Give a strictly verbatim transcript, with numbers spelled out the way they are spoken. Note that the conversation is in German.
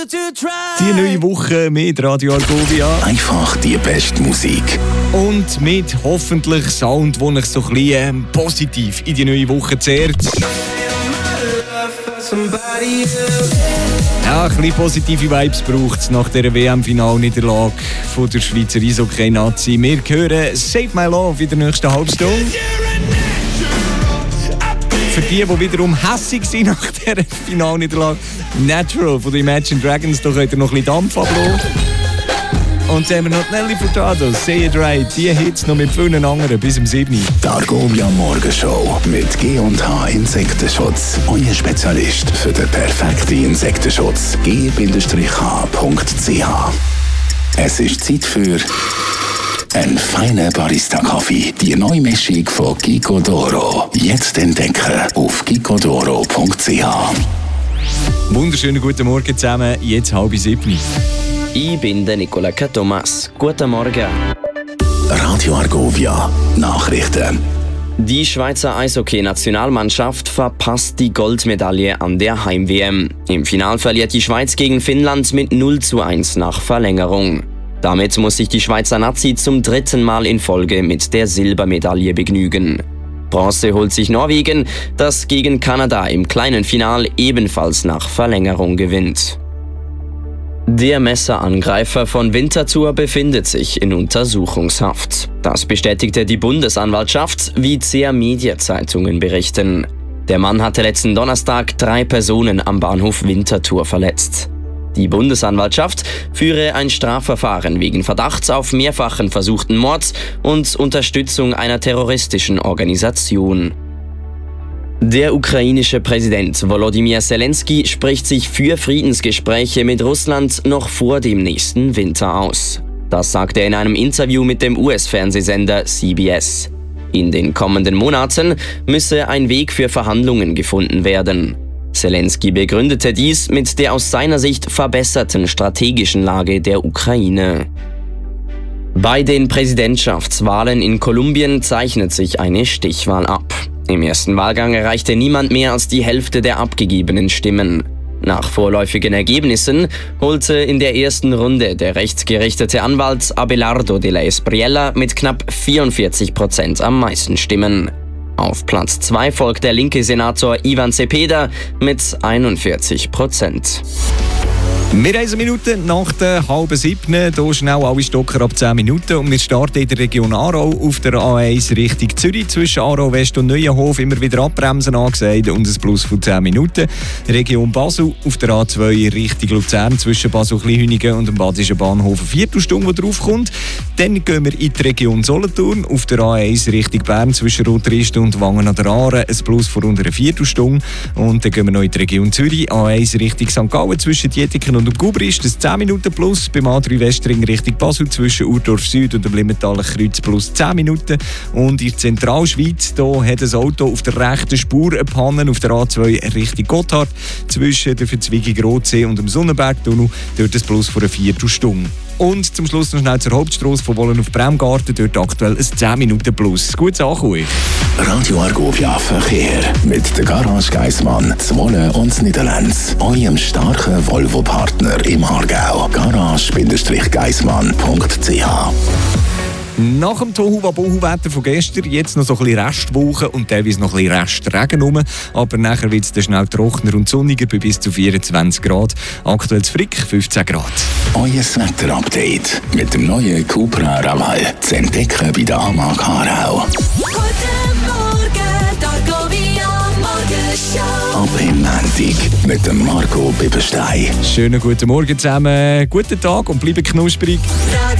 Die neue Woche mit Radio Argovia. Einfach die beste Musik. Und mit hoffentlich Sound, der euch so ein bisschen positiv in die neue Woche zehrt. Ja, ein bisschen positive Vibes braucht es nach dieser W M-Finalniederlage von der Schweizer Eishockey-Nazi. Wir hören «Save My Love» in der nächsten halben Stunde. Für die, die wiederum hässig sind nach dieser Finalniederlage, «Natural» von den Imagine Dragons, da könnt ihr noch ein bisschen Dampf ablassen. Und dann haben wir noch Nelly Furtado, «Say It Right», die Hits noch mit vielen anderen bis zum sieben. Die Argovia Morgenshow mit G und H Insektenschutz. Euer Spezialist für den perfekten Insektenschutz. G H Punkt C H. Es ist Zeit für einen feinen Barista-Kaffee. Die neue Mischung von Gico Doro. Jetzt entdecken auf gicodoro Punkt C H. Wunderschönen guten Morgen zusammen, jetzt halb sieben. Ich bin der Nicola Thomas. Guten Morgen. Radio Argovia. Nachrichten. Die Schweizer Eishockey-Nationalmannschaft verpasst die Goldmedaille an der Heim-W M. Im Finale verliert die Schweiz gegen Finnland mit null zu eins nach Verlängerung. Damit muss sich die Schweizer Nazi zum dritten Mal in Folge mit der Silbermedaille begnügen. Bronze holt sich Norwegen, das gegen Kanada im kleinen Final ebenfalls nach Verlängerung gewinnt. Der Messerangreifer von Winterthur befindet sich in Untersuchungshaft. Das bestätigte die Bundesanwaltschaft, wie C R Media-Zeitungen berichten. Der Mann hatte letzten Donnerstag drei Personen am Bahnhof Winterthur verletzt. Die Bundesanwaltschaft führe ein Strafverfahren wegen Verdachts auf mehrfachen versuchten Mord und Unterstützung einer terroristischen Organisation. Der ukrainische Präsident Volodymyr Zelensky spricht sich für Friedensgespräche mit Russland noch vor dem nächsten Winter aus. Das sagte er in einem Interview mit dem U S-Fernsehsender C B S. In den kommenden Monaten müsse ein Weg für Verhandlungen gefunden werden. Zelensky begründete dies mit der aus seiner Sicht verbesserten strategischen Lage der Ukraine. Bei den Präsidentschaftswahlen in Kolumbien zeichnet sich eine Stichwahl ab. Im ersten Wahlgang erreichte niemand mehr als die Hälfte der abgegebenen Stimmen. Nach vorläufigen Ergebnissen holte in der ersten Runde der rechtsgerichtete Anwalt Abelardo de la Espriella mit knapp vierundvierzig Prozent am meisten Stimmen. Auf Platz zwei folgt der linke Senator Ivan Cepeda mit einundvierzig Prozent. Wir haben eine Minute nach der halben sieben. Hier schnell alle Stocker ab zehn Minuten. Und wir starten in der Region Aarau auf der A eins Richtung Zürich. Zwischen Aarau West und Neuenhof immer wieder abbremsen angesagt und ein Plus von zehn Minuten. Region Basel auf der A zwei Richtung Luzern. Zwischen Basel-Kleinhünigen und dem Badischen Bahnhof eine Viertelstunde, die draufkommt. Dann gehen wir in die Region Solothurn auf der A eins Richtung Bern. Zwischen Rotrist und Wangen an der Aare ein Plus von unter einer Viertelstunde. Und dann gehen wir noch in die Region Zürich. A eins Richtung Sankt Gallen zwischen Dietiken und Guber ist das zehn Minuten plus, beim A drei Westring Richtung Basel zwischen Urdorf Süd und dem Limmentaler Kreuz plus zehn Minuten. Und in der Zentralschweiz da hat ein Auto auf der rechten Spur eine Panne auf der A zwei Richtung Gotthard zwischen der Verzweigung Rotsee und dem Sonnenbergtunnel, dort ein Plus von einer Viertelstunde. Und zum Schluss noch schnell zur Hauptstrasse von Wollen auf Bremgarten, dort aktuell ein zehn Minuten plus. Gutes Ankommen. Radio Argovia Verkehr mit der Garage Geissmann, Zwolle und Niederlands. Eurem starken Volvo-Partner im Aargau. garage Geissmann Punkt C H. Nach dem Tohu-Wabohu-Wetter von gestern jetzt noch so ein bisschen Restwoche und teilweise noch ein bisschen Restregen rum. Aber nachher wird es dann schnell trockener und sonniger bei bis zu vierundzwanzig Grad. Aktuell zu Frick fünfzehn Grad. Euer Wetter-Update mit dem neuen Cupra Raval zu entdecken bei der Amag Aarau. Guten Morgen, Argovia Morgenshow. Ab im Montag mit dem Marco Bibberstein. Schönen guten Morgen zusammen, guten Tag und bleiben knusprig.